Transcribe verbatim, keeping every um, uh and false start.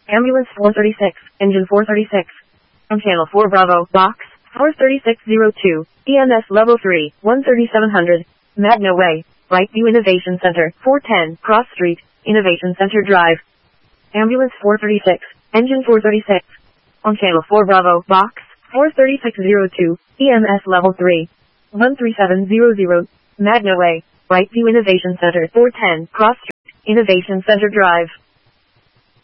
Ambulance four thirty-six, engine four thirty-six. On channel four Bravo, box, four thirty-six oh two, E M S level three, one thirty-seven hundred, Magna Way, Brightview Innovation Center, four ten, Cross Street, Innovation Center Drive. Ambulance four thirty-six, engine four thirty-six. On channel four Bravo, box, four thirty-six oh two, E M S level three, one three seven zero zero, Magna Way, Brightview Innovation Center, four ten, Cross Street, Innovation Center Drive.